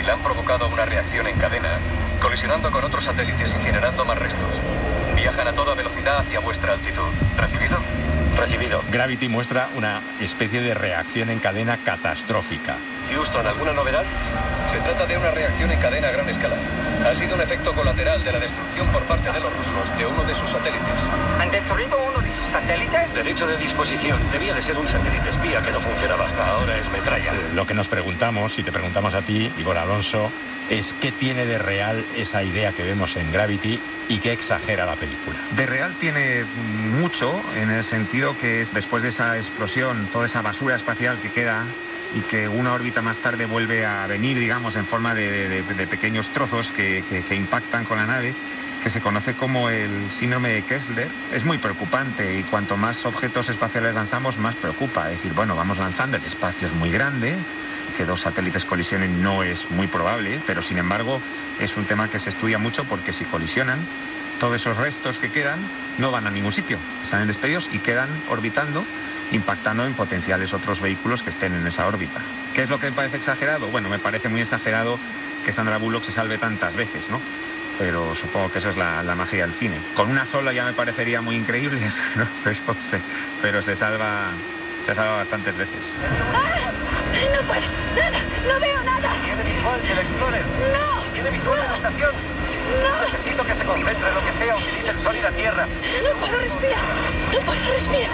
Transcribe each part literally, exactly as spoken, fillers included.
le han provocado una reacción en cadena, colisionando con otros satélites y generando más restos. Viajan a toda velocidad hacia vuestra altitud. ¿Recibido? Recibido. Gravity muestra una especie de reacción en cadena catastrófica. Houston, ¿alguna novedad? Se trata de una reacción en cadena a gran escala. Ha sido un efecto colateral de la destrucción por parte de los rusos de uno de sus satélites. ¿Han destruido uno de sus satélites? Derecho de disposición. Debía de ser un satélite espía que no funcionaba. Ahora es metralla. Lo que nos preguntamos, y te preguntamos a ti, Igor Alonso, es qué tiene de real esa idea que vemos en Gravity y qué exagera la película. De real tiene mucho, en el sentido que es después de esa explosión, toda esa basura espacial que queda y que una órbita más tarde vuelve a venir, digamos, en forma de, de, de pequeños trozos que, que, que impactan con la nave, que se conoce como el síndrome de Kessler. Es muy preocupante y cuanto más objetos espaciales lanzamos, más preocupa. Es decir, bueno, vamos lanzando, el espacio es muy grande, que dos satélites colisionen no es muy probable, pero sin embargo es un tema que se estudia mucho porque si colisionan, todos esos restos que quedan no van a ningún sitio, salen despedidos y quedan orbitando, impactando en potenciales otros vehículos que estén en esa órbita. ¿Qué es lo que me parece exagerado? Bueno, me parece muy exagerado que Sandra Bullock se salve tantas veces, ¿no? Pero supongo que eso es la, la magia del cine. Con una sola ya me parecería muy increíble, pero, pero, se, pero se salva se salva bastantes veces. ¡Ah! No puedo, nada, no veo nada. Tiene visual del Explorer. No. Tiene visual de la estación. No. Necesito que se concentre, lo que sea, utilice el sol y la tierra. No puedo respirar, no puedo respirar.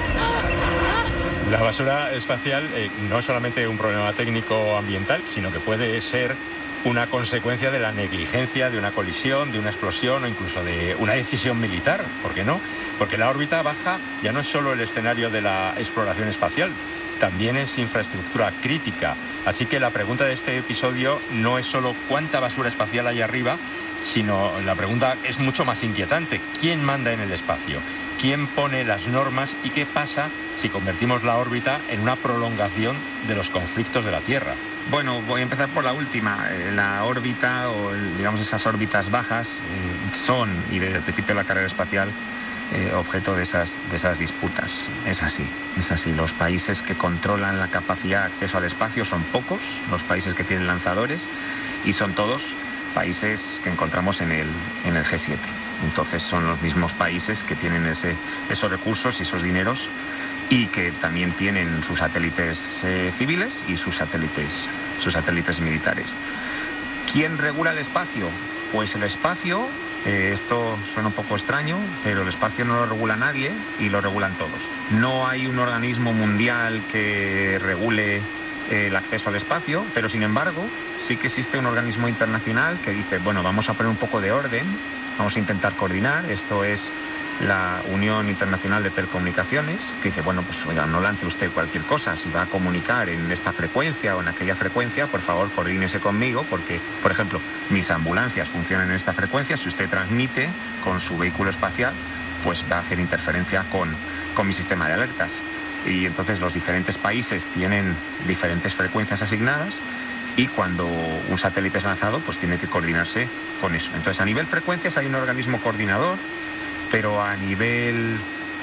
La basura espacial eh, no es solamente un problema técnico o ambiental, sino que puede ser una consecuencia de la negligencia, de una colisión, de una explosión o incluso de una decisión militar, ¿por qué no? Porque la órbita baja ya no es solo el escenario de la exploración espacial, también es infraestructura crítica. Así que la pregunta de este episodio no es solo cuánta basura espacial hay arriba, sino la pregunta es mucho más inquietante. ¿Quién manda en el espacio? ¿Quién pone las normas? ¿Y qué pasa si convertimos la órbita en una prolongación de los conflictos de la Tierra? Bueno, voy a empezar por la última. Eh, la órbita, o el, digamos esas órbitas bajas, eh, son, y desde el principio de la carrera espacial, eh, objeto de esas, de esas disputas. Es así, es así. Los países que controlan la capacidad de acceso al espacio son pocos, los países que tienen lanzadores, y son todos países que encontramos en el, en el G siete. Entonces son los mismos países que tienen ese, esos recursos y esos dineros y que también tienen sus satélites eh, civiles y sus satélites, sus satélites militares. ¿Quién regula el espacio? Pues el espacio, eh, esto suena un poco extraño, pero el espacio no lo regula nadie y lo regulan todos. No hay un organismo mundial que regule el acceso al espacio, pero sin embargo sí que existe un organismo internacional que dice, bueno, vamos a poner un poco de orden, vamos a intentar coordinar. Esto es la Unión Internacional de Telecomunicaciones, que dice, bueno, pues oiga, no lance usted cualquier cosa, si va a comunicar en esta frecuencia o en aquella frecuencia, por favor, coordínese conmigo, porque, por ejemplo, mis ambulancias funcionan en esta frecuencia, si usted transmite con su vehículo espacial, pues va a hacer interferencia con, con mi sistema de alertas. Y entonces los diferentes países tienen diferentes frecuencias asignadas y cuando un satélite es lanzado, pues tiene que coordinarse con eso. Entonces, a nivel frecuencias hay un organismo coordinador, pero a nivel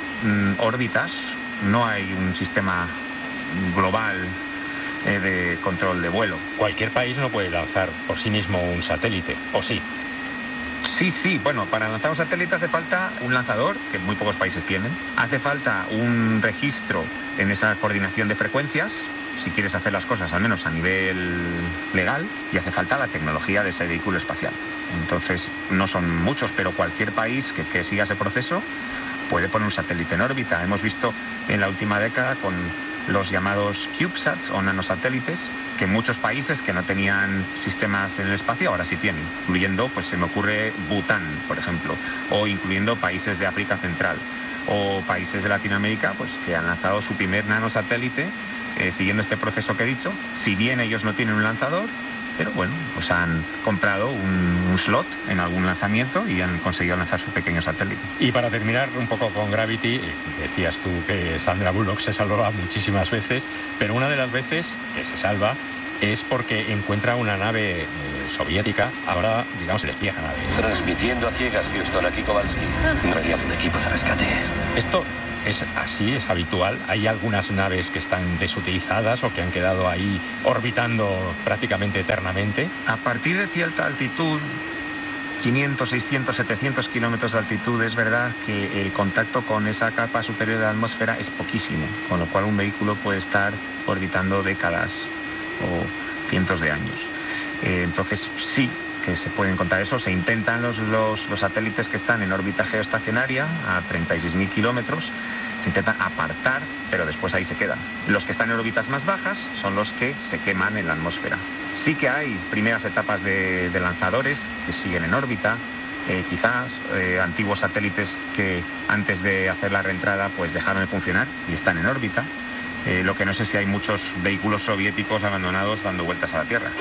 mm, órbitas no hay un sistema global eh, de control de vuelo. Cualquier país no puede lanzar por sí mismo un satélite, ¿o sí? Sí, sí, bueno, para lanzar un satélite hace falta un lanzador, que muy pocos países tienen. Hace falta un registro en esa coordinación de frecuencias, si quieres hacer las cosas al menos a nivel legal, y hace falta la tecnología de ese vehículo espacial. Entonces, no son muchos, pero cualquier país que, que siga ese proceso puede poner un satélite en órbita. Hemos visto en la última década con los llamados CubeSats o nanosatélites, que muchos países que no tenían sistemas en el espacio ahora sí tienen, incluyendo, pues se me ocurre Bután, por ejemplo, o incluyendo países de África Central o países de Latinoamérica, pues que han lanzado su primer nanosatélite eh, siguiendo este proceso que he dicho. Si bien ellos no tienen un lanzador, pero bueno, pues han comprado un, un slot en algún lanzamiento y han conseguido lanzar su pequeño satélite. Y para terminar un poco con Gravity, decías tú que Sandra Bullock se salvaba muchísimas veces, pero una de las veces que se salva es porque encuentra una nave eh, soviética, ahora digamos de ciega nave. Transmitiendo a ciegas, Houston, aquí Kowalski. Enviar un equipo de rescate. Esto ¿Es así? ¿Es habitual? ¿Hay algunas naves que están desutilizadas o que han quedado ahí orbitando prácticamente eternamente? A partir de cierta altitud, quinientos, seiscientos, setecientos kilómetros de altitud, es verdad que el contacto con esa capa superior de la atmósfera es poquísimo, con lo cual un vehículo puede estar orbitando décadas o cientos de años. Eh, entonces sí que se puede encontrar eso. Se intentan los, los, los satélites que están en órbita geoestacionaria a treinta y seis mil kilómetros, se intentan apartar, pero después ahí se quedan. Los que están en órbitas más bajas son los que se queman en la atmósfera. Sí que hay primeras etapas de, de lanzadores que siguen en órbita, eh, quizás eh, antiguos satélites que antes de hacer la reentrada pues dejaron de funcionar y están en órbita. Eh, lo que no sé si hay muchos vehículos soviéticos abandonados dando vueltas a la Tierra.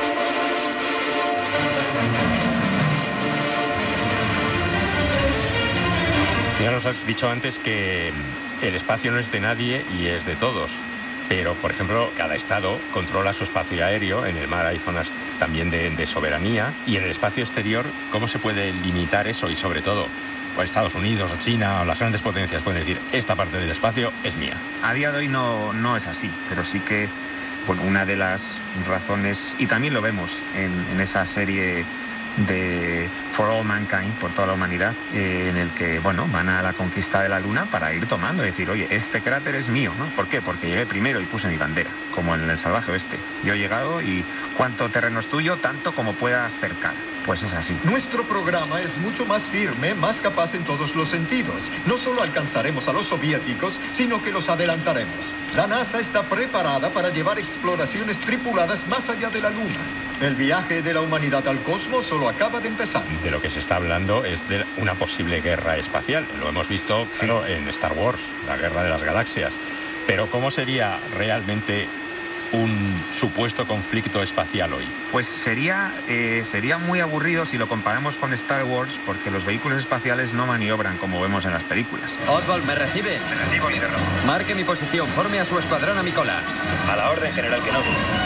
Ya nos has dicho antes que el espacio no es de nadie y es de todos, pero, por ejemplo, cada estado controla su espacio aéreo. En el mar hay zonas también de, de soberanía, y en el espacio exterior, ¿cómo se puede limitar eso? Y sobre todo, pues Estados Unidos o China o las grandes potencias pueden decir, esta parte del espacio es mía. A día de hoy no, no es así, pero sí que bueno, una de las razones, y también lo vemos en, en esa serie de For All Mankind, por toda la humanidad, eh, en el que bueno, van a la conquista de la Luna para ir tomando y decir, oye, este cráter es mío, ¿no? ¿Por qué? Porque llegué primero y puse mi bandera, como en el Salvaje Oeste. Yo he llegado y ¿cuánto terreno es tuyo? Tanto como puedas cercar. Pues es así. Nuestro programa es mucho más firme, más capaz en todos los sentidos. No solo alcanzaremos a los soviéticos, sino que los adelantaremos. La NASA está preparada para llevar exploraciones tripuladas más allá de la Luna. El viaje de la humanidad al cosmos solo acaba de empezar. De lo que se está hablando es de una posible guerra espacial. Lo hemos visto, sí, claro, en Star Wars, la guerra de las galaxias. Pero ¿cómo sería realmente un supuesto conflicto espacial hoy? Pues sería, eh, sería muy aburrido si lo comparamos con Star Wars, porque los vehículos espaciales no maniobran como vemos en las películas. Oswald, ¿me recibe? Me recibo, líder rojo. Marque mi posición, forme a su escuadrón a mi cola. A la orden, general Kenobi.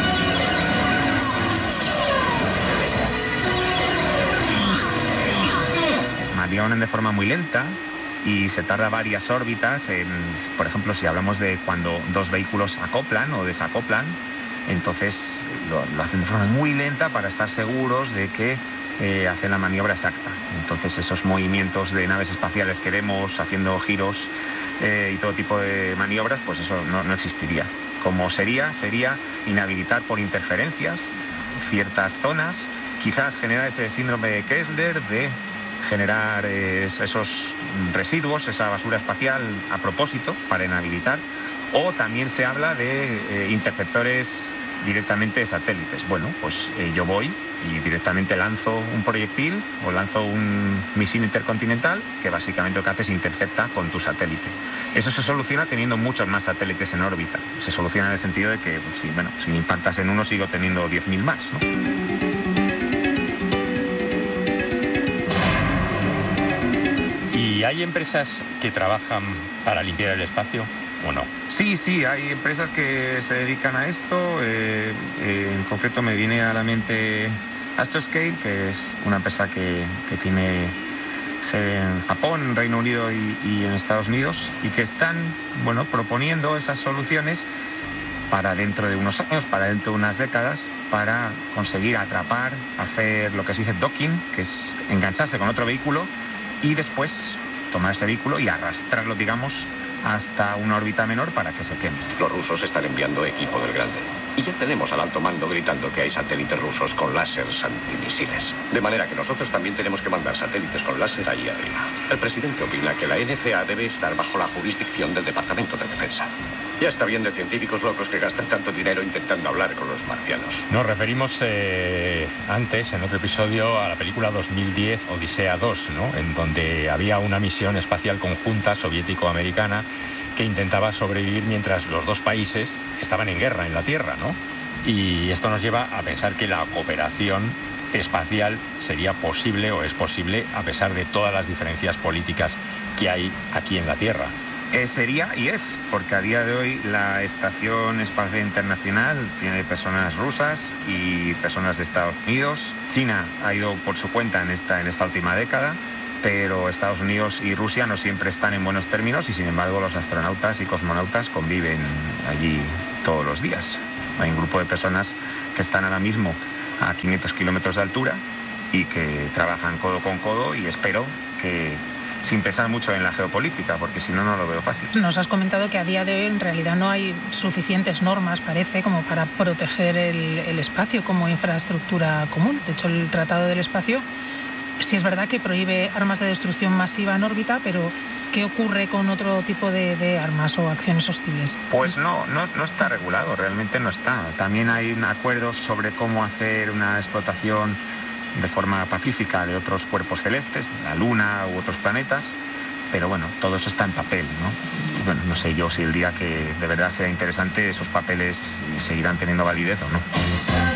Maniobran de forma muy lenta y se tarda varias órbitas en, por ejemplo, si hablamos de cuando dos vehículos acoplan o desacoplan, entonces lo, lo hacen de forma muy lenta para estar seguros de que eh, hacen la maniobra exacta. Entonces esos movimientos de naves espaciales que vemos haciendo giros eh, y todo tipo de maniobras, pues eso no, no existiría. Como sería, sería inhabilitar por interferencias ciertas zonas, quizás generar ese síndrome de Kessler de generar eh, esos residuos, esa basura espacial a propósito para inhabilitar, o también se habla de eh, interceptores directamente satélites. Bueno, pues eh, yo voy y directamente lanzo un proyectil o lanzo un misil intercontinental que básicamente lo que hace es intercepta con tu satélite. Eso se soluciona teniendo muchos más satélites en órbita. Se soluciona en el sentido de que si, bueno, si me impactas en uno sigo teniendo diez mil más, ¿no? ¿Y hay empresas que trabajan para limpiar el espacio o no? Sí, sí, hay empresas que se dedican a esto. Eh, eh, en concreto me viene a la mente Astroscale, que es una empresa que, que tiene sede en Japón, en Reino Unido y, y en Estados Unidos, y que están, bueno, proponiendo esas soluciones para dentro de unos años, para dentro de unas décadas, para conseguir atrapar, hacer lo que se dice docking, que es engancharse con otro vehículo y después tomar ese vehículo y arrastrarlo, digamos, hasta una órbita menor para que se queme. Los rusos están enviando equipo del grande. Y ya tenemos al alto mando gritando que hay satélites rusos con láseres antimisiles. De manera que nosotros también tenemos que mandar satélites con láser ahí arriba. El presidente opina que la N C A debe estar bajo la jurisdicción del Departamento de Defensa. Ya está bien de científicos locos que gastan tanto dinero intentando hablar con los marcianos. Nos referimos eh, antes, en otro episodio, a la película dos mil diez, Odisea dos, ¿no? En donde había una misión espacial conjunta soviético-americana que intentaba sobrevivir mientras los dos países estaban en guerra en la Tierra, ¿no? Y esto nos lleva a pensar que la cooperación espacial sería posible o es posible a pesar de todas las diferencias políticas que hay aquí en la Tierra. Eh, sería y es, porque a día de hoy la Estación Espacial Internacional tiene personas rusas y personas de Estados Unidos. China ha ido por su cuenta en esta, en esta última década pero Estados Unidos y Rusia no siempre están en buenos términos y sin embargo los astronautas y cosmonautas conviven allí todos los días. Hay un grupo de personas que están ahora mismo a quinientos kilómetros de altura y que trabajan codo con codo y espero que sin pensar mucho en la geopolítica, porque si no, no lo veo fácil. Nos has comentado que a día de hoy en realidad no hay suficientes normas, parece, como para proteger el, el espacio como infraestructura común. De hecho, el Tratado del Espacio sí es verdad que prohíbe armas de destrucción masiva en órbita, pero ¿qué ocurre con otro tipo de, de armas o acciones hostiles? Pues no, no, no está regulado, realmente no está. También hay acuerdos sobre cómo hacer una explotación de forma pacífica de otros cuerpos celestes, la Luna u otros planetas, pero bueno, todo eso está en papel, ¿no? Y bueno, no sé yo si el día que de verdad sea interesante esos papeles seguirán teniendo validez o no.